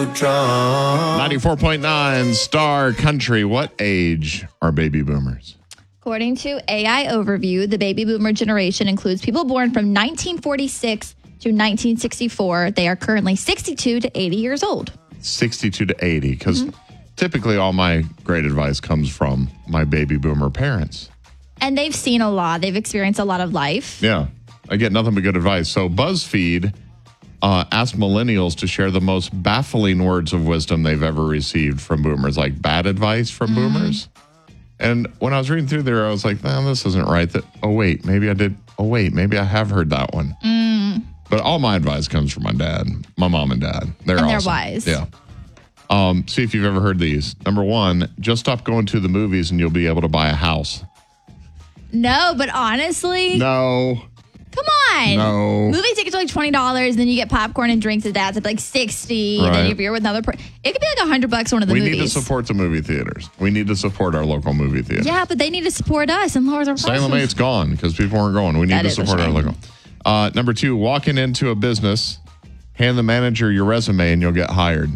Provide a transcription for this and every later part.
Trump. 94.9 Star Country. What age are baby boomers? According to AI Overview, the baby boomer generation includes people born from 1946 to 1964. They are currently 62 to 80 years old. 62 to 80, because typically all my great advice comes from my baby boomer parents. And they've seen a lot. They've experienced a lot of life. Yeah, I get nothing but good advice. So BuzzFeed asked millennials to share the most baffling words of wisdom they've ever received from boomers, like bad advice from boomers. And when I was reading through there, I was like, this isn't right. Maybe I have heard that one. But all my advice comes from my dad, my mom and dad. They're awesome. They're wise. Yeah. See if you've ever heard these. Number one, just stop going to the movies and you'll be able to buy a house. No, but honestly. No. Come on. No. Movie tickets are like $20, and then you get popcorn and drinks at that's at like $60. Right. Then if you're with another person, it could be like $100 one of the movies. We need to support the movie theaters. We need to support our local movie theaters. Yeah, but they need to support us and lower their prices. Salem Mate's gone because people weren't going. We need to support our local. Number two, walking into a business, hand the manager your resume and you'll get hired.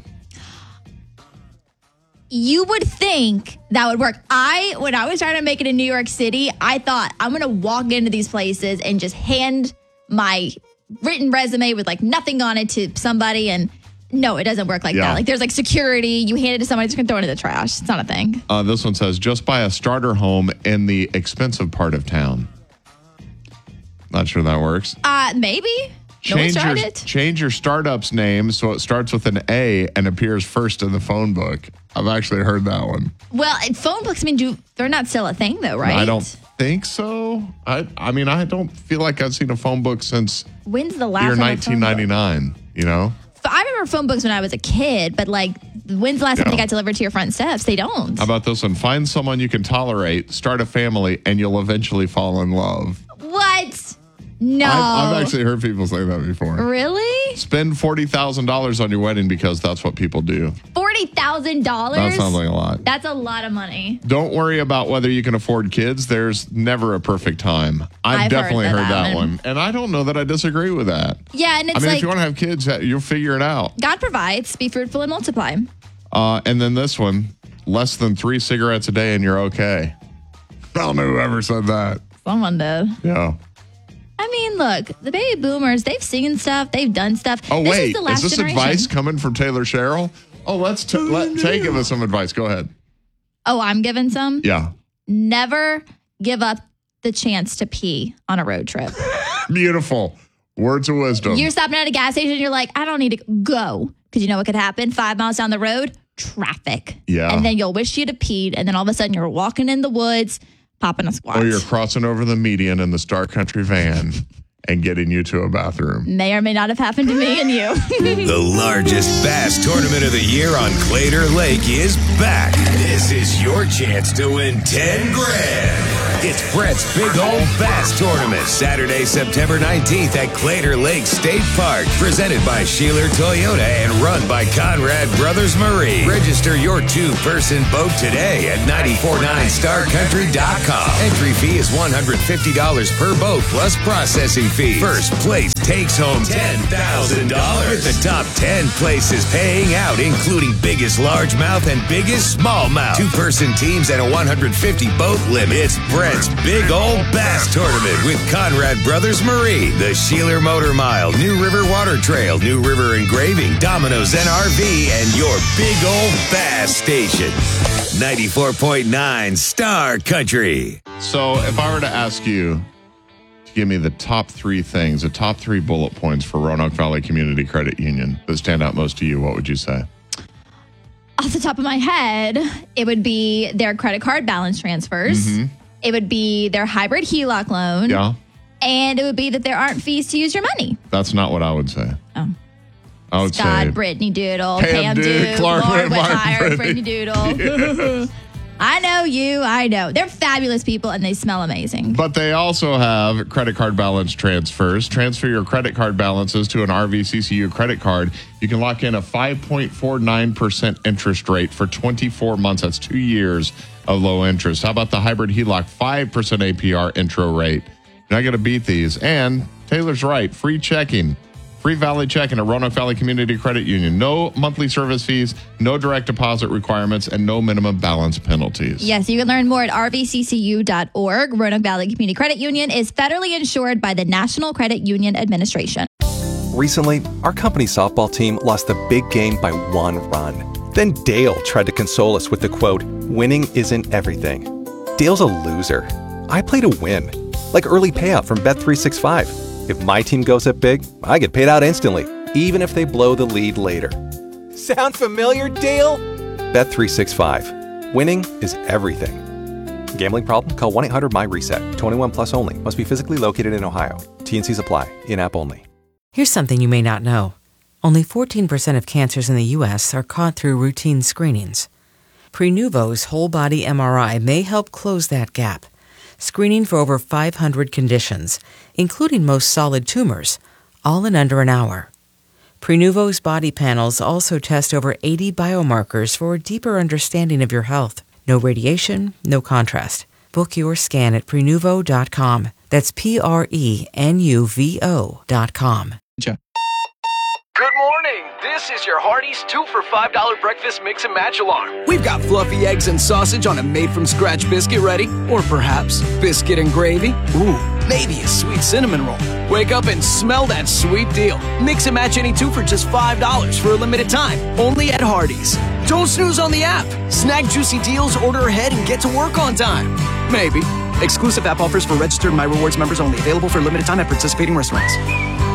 You would think that would work. When I was trying to make it in New York City, I thought I'm going to walk into these places and just hand my written resume with like nothing on it to somebody. And no, it doesn't work like that. Like there's like security. You hand it to somebody, just going to throw it in the trash. It's not a thing. This one says, just buy a starter home in the expensive part of town. Not sure that works. Maybe. Change your startup's name so it starts with an A and appears first in the phone book. I've actually heard that one. Well, phone books, they're not still a thing though, right? I don't think so. I mean, I don't feel like I've seen a phone book since when's the last year 1999, you know? I remember phone books when I was a kid, but like, when's the last time they got delivered to your front steps? They don't. How about this one? Find someone you can tolerate, start a family, and you'll eventually fall in love. What? No. I've actually heard people say that before. Really? Spend $40,000 on your wedding because that's what people do. $40,000? That sounds like a lot. That's a lot of money. Don't worry about whether you can afford kids. There's never a perfect time. I've definitely heard that one. And I don't know that I disagree with that. Yeah, and it's if you want to have kids, you'll figure it out. God provides. Be fruitful and multiply. And then this one, less than 3 cigarettes a day and you're okay. I don't know whoever said that. Someone did. Yeah. I mean, look, the baby boomers, they've seen stuff. They've done stuff. Oh, wait. Is this advice coming from Taylor Sherrill? Oh, let Tay give us some advice. Go ahead. Oh, I'm giving some? Yeah. Never give up the chance to pee on a road trip. Beautiful. Words of wisdom. You're stopping at a gas station. You're like, I don't need to go. Because you know what could happen? 5 miles down the road, traffic. Yeah. And then you'll wish you'd have peed. And then all of a sudden you're walking in the woods, popping a squat. Or you're crossing over the median in the Star Country van and getting you to a bathroom. May or may not have happened to me and you. The largest bass tournament of the year on Clater Lake is back. This is your chance to win 10 grand. It's Brett's Big Old Bass Tournament, Saturday, September 19th at Clater Lake State Park. Presented by Sheeler Toyota and run by Conrad Brothers Marine. Register your 2-person boat today at 949starcountry.com. Entry fee is $150 per boat plus processing fee. First place takes home $10,000. With the top 10 places paying out, including biggest largemouth and biggest smallmouth. 2-person teams and a 150 boat limit. It's Brett's Big Old Bass Tournament with Conrad Brothers Marine, the Sheeler Motor Mile, New River Water Trail, New River Engraving, Domino's NRV, and your Big Old Bass Station. 94.9 Star Country. So if I were to ask you to give me the top 3 things, the top 3 bullet points for Roanoke Valley Community Credit Union that stand out most to you, what would you say? Off the top of my head, it would be their credit card balance transfers. Mm-hmm. It would be their hybrid HELOC loan. Yeah. And it would be that there aren't fees to use your money. That's not what I would say. Oh. I would Scott, say Brittany Doodle, Pam Duke, Clark Lauren Whitmire, Brittany Doodle. Yeah. I know you. I know. They're fabulous people and they smell amazing. But they also have credit card balance transfers. Transfer your credit card balances to an RVCCU credit card. You can lock in a 5.49% interest rate for 24 months. That's 2 years of low interest. How about the hybrid HELOC 5% APR intro rate? You're not going to beat these. And Taylor's right. Free checking. free Valley check, and a Roanoke Valley Community Credit Union. No monthly service fees, no direct deposit requirements, and no minimum balance penalties. Yes, you can learn more at rvccu.org. Roanoke Valley Community Credit Union is federally insured by the National Credit Union Administration. Recently, our company's softball team lost the big game by 1 run. Then Dale tried to console us with the quote, "Winning isn't everything." Dale's a loser. I play to win, like early payout from Bet365. If my team goes up big, I get paid out instantly, even if they blow the lead later. Sound familiar, Dale? Bet365. Winning is everything. Gambling problem? Call 1-800-MY-RESET. 21 plus only. Must be physically located in Ohio. T&Cs apply. In-app only. Here's something you may not know. Only 14% of cancers in the U.S. are caught through routine screenings. Prenuvo's whole-body MRI may help close that gap, screening for over 500 conditions, including most solid tumors, all in under an hour. Prenuvo's body panels also test over 80 biomarkers for a deeper understanding of your health. No radiation, no contrast. Book your scan at Prenuvo.com. That's Prenuvo.com. Good morning. This is your Hardee's 2 for $5 breakfast mix and match alarm. We've got fluffy eggs and sausage on a made-from-scratch biscuit ready, or perhaps biscuit and gravy. Ooh, maybe a sweet cinnamon roll. Wake up and smell that sweet deal. Mix and match any 2 for just $5 for a limited time, only at Hardee's. Don't snooze on the app. Snag juicy deals, order ahead, and get to work on time. Maybe. Exclusive app offers for registered My Rewards members only. Available for a limited time at participating restaurants.